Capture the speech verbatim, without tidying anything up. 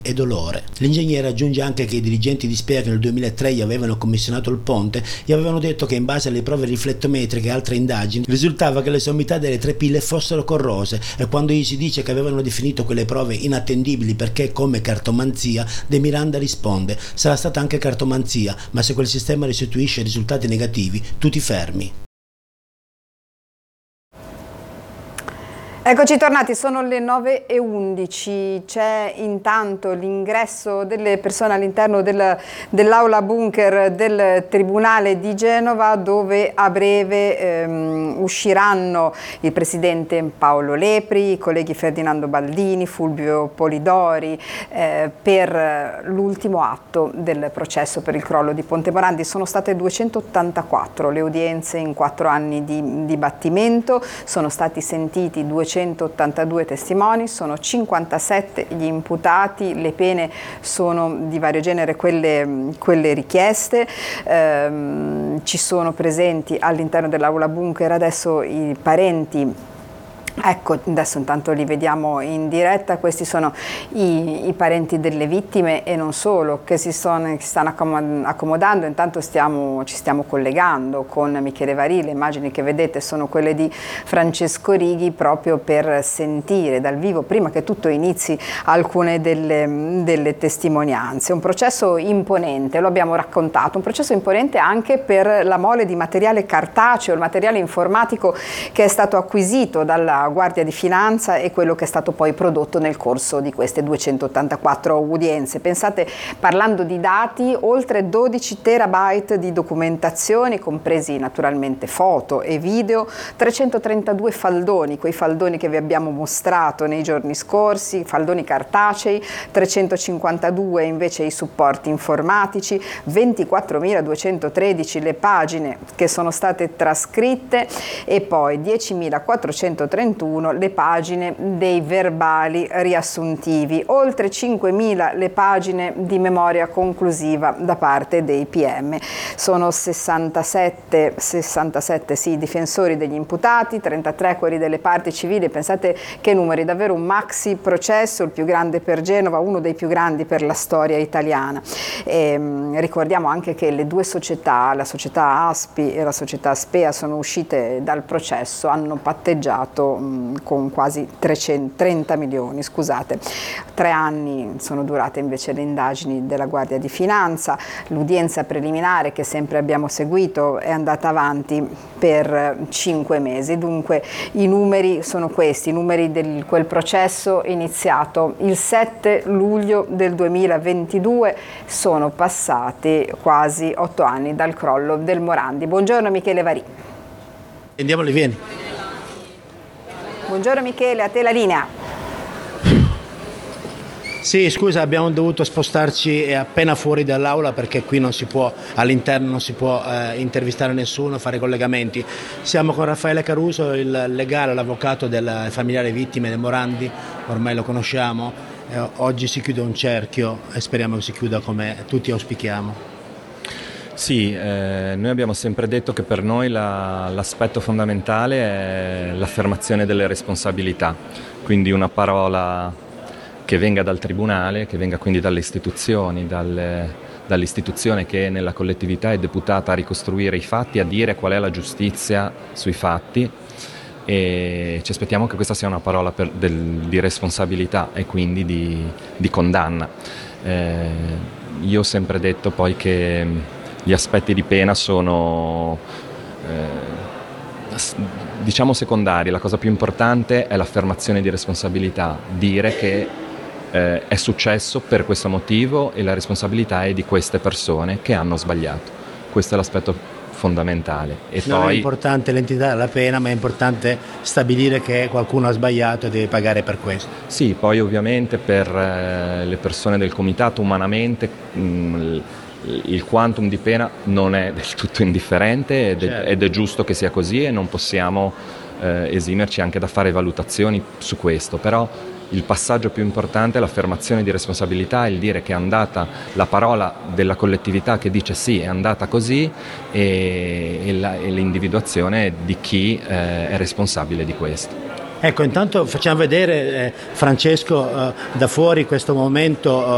e dolore. L'ingegnere aggiunge anche che i dirigenti di S P E A che nel duemilatré gli avevano commissionato il ponte gli avevano detto che in base alle prove riflettometriche e altre indagini risultava che le sommità delle tre pile fossero corrose, e quando gli si dice che avevano definito quelle prove inattendibili perché come cartomanzia, De Miranda risponde: sarà stata anche cartomanzia, ma se quel sistema restituisce risultati negativi tu ti fermi. Eccoci tornati, sono le nove e undici, c'è intanto l'ingresso delle persone all'interno del, dell'aula bunker del Tribunale di Genova, dove a breve ehm, usciranno il presidente Paolo Lepri, i colleghi Ferdinando Baldini, Fulvio Polidori eh, per l'ultimo atto del processo per il crollo di Ponte Morandi. Sono state duecentottantaquattro le udienze in quattro anni di dibattimento, sono stati sentiti duecentottantadue testimoni, sono cinquantasette gli imputati, le pene sono di vario genere quelle, quelle richieste, ehm, ci sono presenti all'interno dell'aula bunker adesso i parenti. Ecco, adesso intanto li vediamo in diretta, questi sono i, i parenti delle vittime e non solo, che si, sono, si stanno accomodando. Intanto stiamo, ci stiamo collegando con Michele Varì, le immagini che vedete sono quelle di Francesco Righi, proprio per sentire dal vivo, prima che tutto inizi, alcune delle, delle testimonianze. Un processo imponente, lo abbiamo raccontato, un processo imponente anche per la mole di materiale cartaceo, il materiale informatico che è stato acquisito dalla Guardia di Finanza e quello che è stato poi prodotto nel corso di queste duecentottantaquattro udienze. Pensate, parlando di dati, oltre dodici terabyte di documentazioni, compresi naturalmente foto e video, trecentotrentadue faldoni, quei faldoni che vi abbiamo mostrato nei giorni scorsi, faldoni cartacei, trecentocinquantadue invece i supporti informatici, ventiquattromiladuecentotredici le pagine che sono state trascritte e poi diecimilaquattrocentotrentuno le pagine dei verbali riassuntivi, oltre cinquemila le pagine di memoria conclusiva da parte dei P M. Sono sessantasette, sessantasette sì, difensori degli imputati, trentatré quelli delle parti civili. Pensate che numeri, davvero un maxi processo, il più grande per Genova, uno dei più grandi per la storia italiana. E, mh, ricordiamo anche che le due società, la società Aspi e la società S P E A, sono uscite dal processo, hanno patteggiato con quasi trecentotrenta milioni, scusate. Tre anni sono durate invece le indagini della Guardia di Finanza, l'udienza preliminare che sempre abbiamo seguito è andata avanti per cinque mesi, dunque i numeri sono questi, i numeri di quel processo iniziato il sette luglio del duemilaventidue, sono passati quasi otto anni dal crollo del Morandi. Buongiorno Michele Varì. Andiamoli, vieni. Buongiorno Michele, a te la linea. Sì, scusa, abbiamo dovuto spostarci appena fuori dall'aula perché qui non si può, all'interno non si può eh, intervistare nessuno, fare collegamenti. Siamo con Raffaele Caruso, il legale, l'avvocato del familiare vittime del Morandi, ormai lo conosciamo. Eh, oggi si chiude un cerchio e speriamo che si chiuda come tutti auspichiamo. Sì, eh, noi abbiamo sempre detto che per noi la, l'aspetto fondamentale è l'affermazione delle responsabilità, quindi una parola che venga dal Tribunale, che venga quindi dalle istituzioni, dalle, dall'istituzione che nella collettività è deputata a ricostruire i fatti, a dire qual è la giustizia sui fatti, e ci aspettiamo che questa sia una parola per, del, di responsabilità e quindi di, di condanna. Eh, io ho sempre detto poi che gli aspetti di pena sono eh, diciamo secondari, la cosa più importante è l'affermazione di responsabilità, dire che eh, è successo per questo motivo e la responsabilità è di queste persone che hanno sbagliato. Questo è l'aspetto fondamentale. E non poi è importante l'entità della pena, ma è importante stabilire che qualcuno ha sbagliato e deve pagare per questo. Sì, poi ovviamente per eh, le persone del comitato umanamente mh, il quantum di pena non è del tutto indifferente ed, certo. ed è giusto che sia così e non possiamo eh, esimerci anche da fare valutazioni su questo, però il passaggio più importante è l'affermazione di responsabilità, il dire che è andata, la parola della collettività che dice sì, è andata così, e, e, la, e l'individuazione di chi eh, è responsabile di questo. Ecco, intanto facciamo vedere eh, Francesco eh, da fuori questo momento. Eh,